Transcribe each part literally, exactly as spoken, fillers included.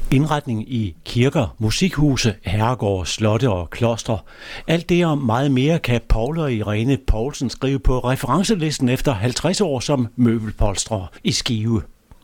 Indretning i kirker, musikhuse, herregårde, slotte og klostre. Alt det og meget mere kan Poul og Irene Poulsen skrive på referencelisten efter halvtreds år som møbelpolstrer i Skive.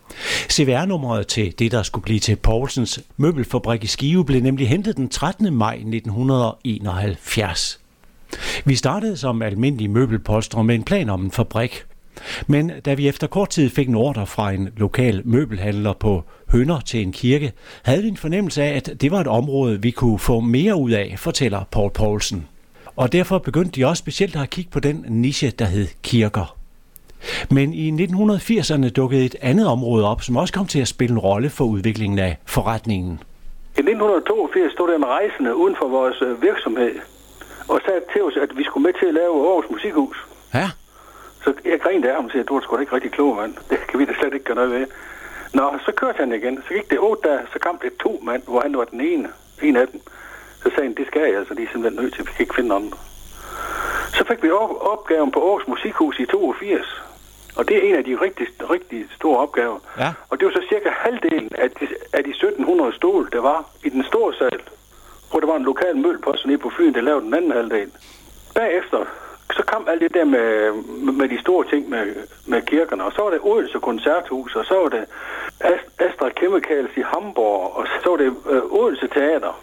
C V R-nummeret til det, der skulle blive til Poulsens møbelfabrik i Skive, blev nemlig hentet den trettende maj nitten enoghalvfjerds. Vi startede som almindelige møbelpolstrer med en plan om en fabrik. Men da vi efter kort tid fik en ordre fra en lokal møbelhandler på Hønder til en kirke, havde vi en fornemmelse af, at det var et område, vi kunne få mere ud af, fortæller Poul Poulsen. Og derfor begyndte de også specielt at kigge på den niche, der hed kirker. Men i nitten firserne dukkede et andet område op, som også kom til at spille en rolle for udviklingen af forretningen. I nitten toogfirs stod der en rejsende uden for vores virksomhed og sagde til os, at vi skulle med til at lave Aarhus Musikhus. Ja. Så jeg grinede af ham og sagde, at du er sgu da ikke rigtig klog, mand. Det kan vi da slet ikke gøre noget ved. Nå, så kørte han igen. Så gik det otte dage, så kom det to mand, hvor han var den ene. En af dem. Så sagde han, det skal jeg, altså. De er simpelthen nødt til, vi kan ikke finde andre. Så fik vi opgaven på Aarhus Musikhus i toogfirs. Og det er en af de rigtig, rigtig store opgaver. Ja. Og det var så cirka halvdelen af de, af de sytten hundrede stole, der var i den store sal. Hvor der var en lokal mølpost nede på Fyn, der lavede den anden halvdel. Bagefter så kom alt det der med, med de store ting med, med kirkerne, og så var det Odense Koncerthus, og så var det Astra Chemicals i Hamburg, og så var det øh, Odense Teater.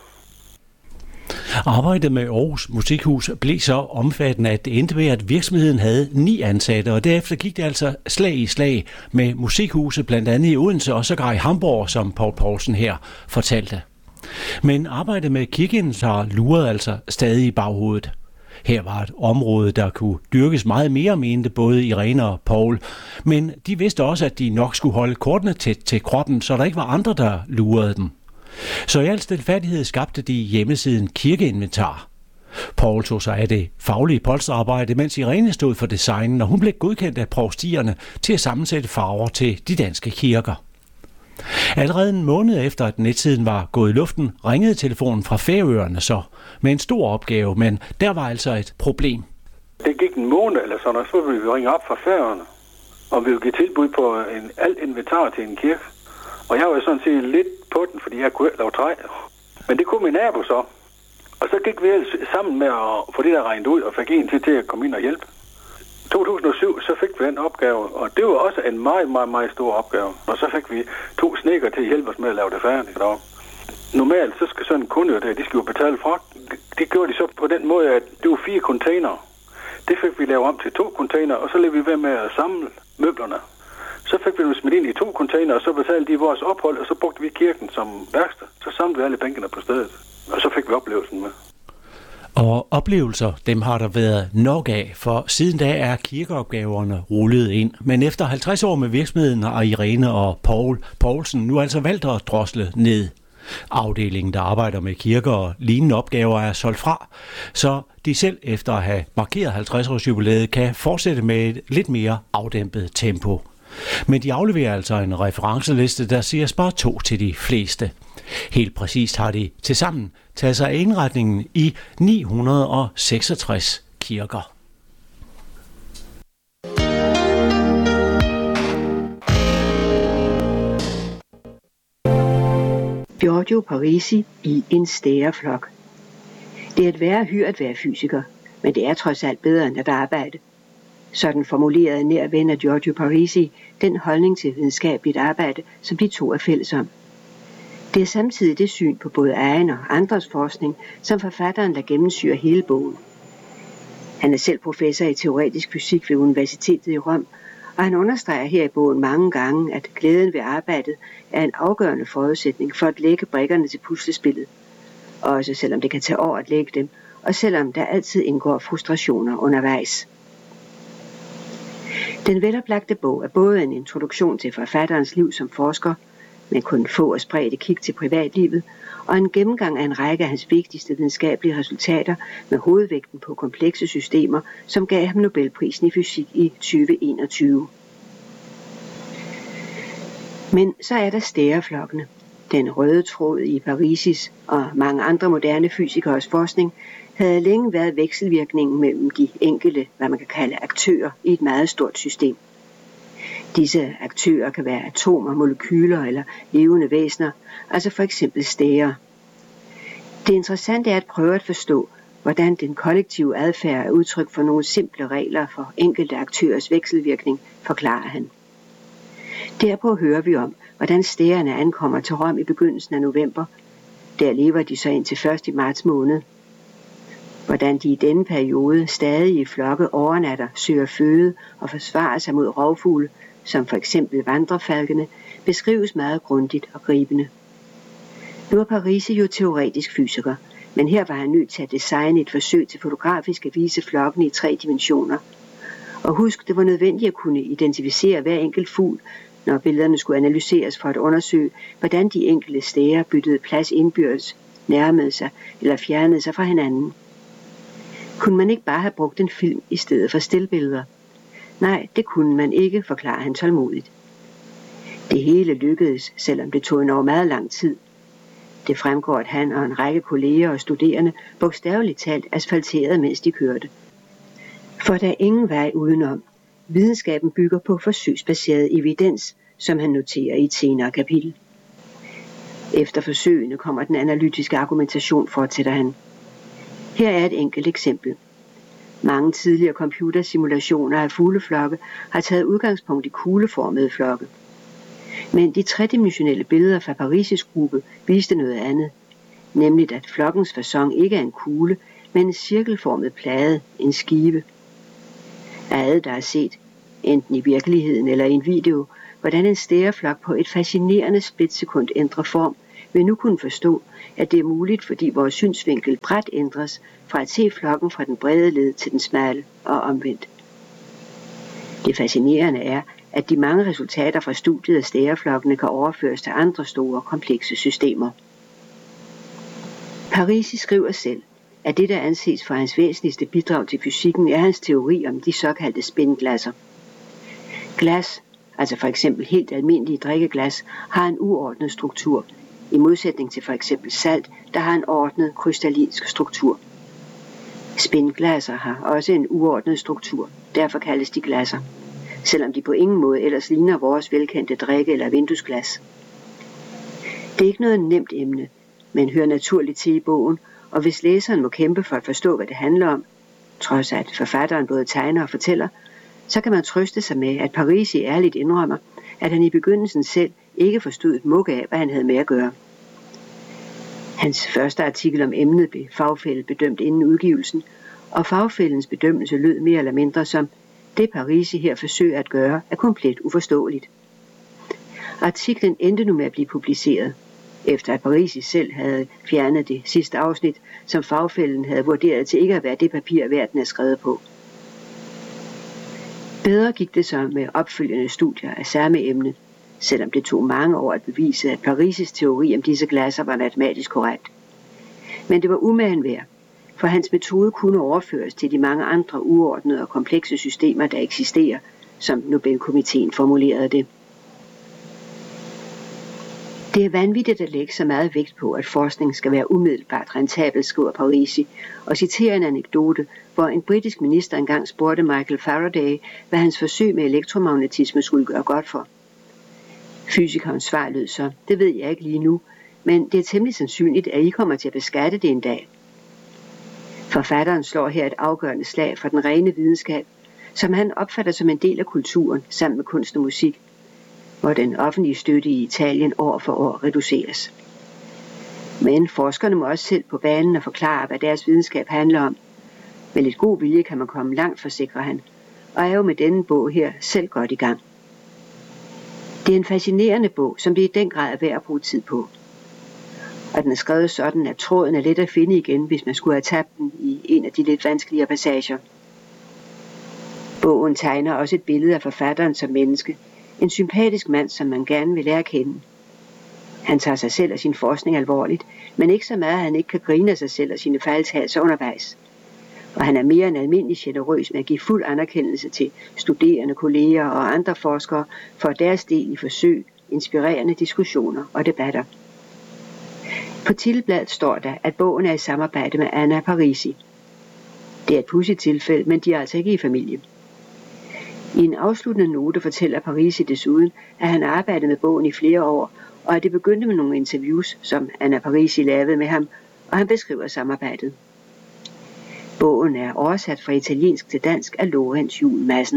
Arbejdet med Aarhus Musikhus blev så omfattende, at det endte med, at virksomheden havde ni ansatte, og derefter gik det altså slag i slag med musikhuse, blandt andet i Odense og sågar i Hamburg, som Poul Poulsen her fortalte. Men arbejdet med kirkeinventar lurede altså stadig i baghovedet. Her var et område, der kunne dyrkes meget mere, mente både Irene og Poul. Men de vidste også, at de nok skulle holde kortene tæt til kroppen, så der ikke var andre, der lurede dem. Så i al stilfærdighed skabte de hjemmesiden Kirkeinventar. Poul tog sig af det faglige polsterarbejde, mens Irene stod for designen, og hun blev godkendt af provstierne til at sammensætte farver til de danske kirker. Allerede en måned efter, at netsiden var gået i luften, ringede telefonen fra Færøerne så med en stor opgave, men der var altså et problem. Det gik en måned eller sådan, og så ville vi ringe op fra Færøerne, og vi ville give tilbud på en, alt inventar til en kirke. Og jeg var sådan set lidt på den, fordi jeg kunne ikke lave træ. Men det kunne min nabo så. Og så gik vi sammen med at få det der regnet ud, og fik en til, til at komme ind og hjælpe. to tusind og syv, så fik vi den opgave, og det var også en meget, meget, meget stor opgave. Og så fik vi to snedkere til at hjælpe os med at lave det færdigt. Normalt, så skal sådan en kunde, der, de skal jo betale fragt. Det gjorde de så på den måde, at det var fire containere. Det fik vi lavet om til to containere, og så lavede vi ved med at samle møblerne. Så fik vi dem smidt ind i to containere, og så betalte de vores ophold, og så brugte vi kirken som værksted. Så samlede vi alle bænkene på stedet, og så fik vi oplevelsen med. Og oplevelser, dem har der været nok af, for siden da er kirkeopgaverne rullet ind. Men efter halvtreds år med virksomheden har Irene og Poul Poulsen nu altså valgt at drosle ned. Afdelingen, der arbejder med kirker og lignende opgaver, er solgt fra, så de selv efter at have markeret halvtreds års jubilæet kan fortsætte med et lidt mere afdæmpet tempo. Men de afleverer altså en referenceliste, der siger bare to til de fleste. Helt præcist har de tilsammen taget sig af indretningen i ni hundrede seksogtres kirker. Giorgio Parisi i En stæreflok. Det er et værre hyr at være fysiker, men det er trods alt bedre end at arbejde. Sådan formulerede nær ven af Giorgio Parisi den holdning til videnskabeligt arbejde, som de to er fælles om. Det er samtidig det syn på både egen og andres forskning, som forfatteren lader gennemsyre hele bogen. Han er selv professor i teoretisk fysik ved Universitetet i Rom, og han understreger her i bogen mange gange, at glæden ved arbejdet er en afgørende forudsætning for at lægge brikkerne til puslespillet. Også selvom det kan tage år at lægge dem, og selvom der altid indgår frustrationer undervejs. Den veloplagte bog er både en introduktion til forfatterens liv som forsker, med kun få og spredte kig til privatlivet, og en gennemgang af en række af hans vigtigste videnskabelige resultater med hovedvægten på komplekse systemer, som gav ham Nobelprisen i fysik i tyve enogtyve. Men så er der stæreflokkene. Den røde tråd i Parisis og mange andre moderne fysikers forskning havde længe været vekselvirkningen mellem de enkelte, hvad man kan kalde aktører i et meget stort system. Disse aktører kan være atomer, molekyler eller levende væsener, altså for eksempel stærer. Det interessante er at prøve at forstå, hvordan den kollektive adfærd er udtryk for nogle simple regler for enkelte aktørers vekselvirkning, forklarer han. Derpå hører vi om, hvordan stærerne ankommer til Rom i begyndelsen af november. Der lever de så indtil først i marts måned. Hvordan de i denne periode stadig i flokke overnatter, søger føde og forsvarer sig mod rovfugle, som for eksempel vandrefalkene, beskrives meget grundigt og gribende. Nu er Parisi jo teoretisk fysiker, men her var han nødt til at designe et forsøg til fotografisk at vise flokkene i tre dimensioner. Og husk, det var nødvendigt at kunne identificere hver enkelt fugl, når billederne skulle analyseres for at undersøge, hvordan de enkelte stærer byttede plads indbyrdes, nærmede sig eller fjernede sig fra hinanden. Kunne man ikke bare have brugt en film i stedet for stillbilleder? Nej, det kunne man ikke, forklarer han tålmodigt. Det hele lykkedes, selvom det tog en over meget lang tid. Det fremgår, at han og en række kolleger og studerende bogstaveligt talt asfalterede, mens de kørte. For der er ingen vej udenom. Videnskaben bygger på forsøgsbaseret evidens, som han noterer i et senere kapitel. Efter forsøgene kommer den analytiske argumentation, fortsætter han. Her er et enkelt eksempel. Mange tidligere computersimulationer af fugleflokke har taget udgangspunkt i kugleformede flokke. Men de tredimensionelle billeder fra Parisis gruppe viste noget andet, nemlig at flokkens facon ikke er en kugle, men en cirkelformet plade, en skive. Alle, der har set, enten i virkeligheden eller i en video, hvordan en stæreflok på et fascinerende splitsekund ændrer form, vil nu kunne forstå, at det er muligt, fordi vores synsvinkel brat ændres fra at se flokken fra den brede led til den smalle og omvendt. Det fascinerende er, at de mange resultater fra studiet af stæreflokkene kan overføres til andre store, komplekse systemer. Parisi skriver selv, at det, der anses for hans væsentligste bidrag til fysikken, er hans teori om de såkaldte spindglasser. Glas, altså for eksempel helt almindelige drikkeglas, har en uordnet struktur, i modsætning til for eksempel salt, der har en ordnet krystallinsk struktur. Spindglasser har også en uordnet struktur, derfor kaldes de glasser, selvom de på ingen måde ellers ligner vores velkendte drikke- eller vinduesglas. Det er ikke noget nemt emne, men hører naturligt til i bogen, og hvis læseren må kæmpe for at forstå, hvad det handler om, trods at forfatteren både tegner og fortæller, så kan man trøste sig med, at Parisi ærligt indrømmer, at han i begyndelsen selv ikke forstod et mug af, hvad han havde med at gøre. Hans første artikel om emnet blev fagfældet bedømt inden udgivelsen, og fagfældens bedømmelse lød mere eller mindre som, det Parisi her forsøger at gøre er komplet uforståeligt. Artiklen endte nu med at blive publiceret, efter at Parisi selv havde fjernet det sidste afsnit, som fagfælden havde vurderet til ikke at være det papir, verden er skrevet på. Bedre gik det så med opfølgende studier af samme emne, selvom det tog mange år at bevise, at Parisis teori om disse glasser var matematisk korrekt. Men det var umagen værd, for hans metode kunne overføres til de mange andre uordnede og komplekse systemer, der eksisterer, som Nobelkomiteen formulerede det. Det er vanvittigt at lægge så meget vægt på, at forskning skal være umiddelbart rentabel, skriver Parisi, og citerer en anekdote, hvor en britisk minister engang spurgte Michael Faraday, hvad hans forsøg med elektromagnetisme skulle gøre godt for. Fysikernes svar lød så, det ved jeg ikke lige nu, men det er temmelig sandsynligt, at I kommer til at beskatte det en dag. Forfatteren slår her et afgørende slag for den rene videnskab, som han opfatter som en del af kulturen sammen med kunst og musik, hvor den offentlige støtte i Italien år for år reduceres. Men forskerne må også selv på banen og forklare, hvad deres videnskab handler om. Med lidt god vilje kan man komme langt, forsikrer han, og er jo med denne bog her selv godt i gang. Det er en fascinerende bog, som det i den grad er værd at bruge tid på. Og den er skrevet sådan, at tråden er let at finde igen, hvis man skulle have tabt den i en af de lidt vanskeligere passager. Bogen tegner også et billede af forfatteren som menneske, en sympatisk mand, som man gerne vil lære at kende. Han tager sig selv og sin forskning alvorligt, men ikke så meget, at han ikke kan grine af sig selv og sine fejltagelser undervejs. Og han er mere end almindelig generøs med at give fuld anerkendelse til studerende, kolleger og andre forskere for deres del i forsøg, inspirerende diskussioner og debatter. På titelbladet står der, at bogen er i samarbejde med Anna Parisi. Det er et pudsigt tilfælde, men de er altså ikke i familie. I en afsluttende note fortæller Parisi desuden, at han arbejdede med bogen i flere år, og at det begyndte med nogle interviews, som Anna Parisi lavede med ham, og han beskriver samarbejdet. Bogen er oversat fra italiensk til dansk af Lorenz Juel Madsen.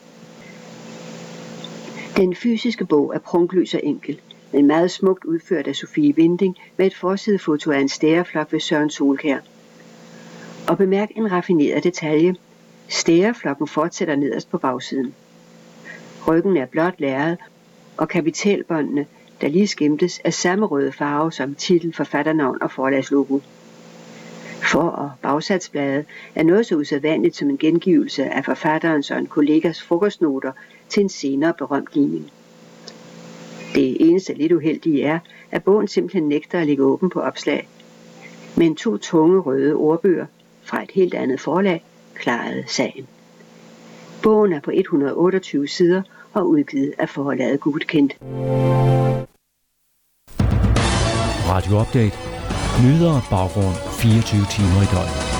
Den fysiske bog er prunkløs og enkel, men meget smukt udført af Sofie Winding med et forsidefoto af en stæreflok ved Søren Solkjær. Og bemærk en raffineret detalje. Stæreflokken fortsætter nederst på bagsiden. Ryggen er blåt lærred, og kapitalbåndene, der lige skimtes, er samme røde farve som titel, forfatternavn og forlagslogo. For- og bagsatsbladet er noget så usædvanligt som en gengivelse af forfatterens og en kollegas frokostnoter til en senere berømt ligning. Det eneste lidt uheldige er, at bogen simpelthen nægter at ligge åben på opslag. Men to tunge røde ordbøger fra et helt andet forlag klarede sagen. Bogen er på et hundrede og otteogtyve sider og udgivet af forlaget Gulkendt. Radio Update. Nyheder og baggrund fireogtyve timer i døgnet.